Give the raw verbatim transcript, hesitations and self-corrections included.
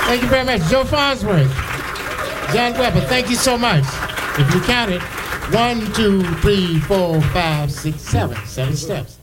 Thank you very much. Joe Farnsworth, John Weber, thank you so much. If you count it, one, two, three, four, five, six, seven. Seven steps.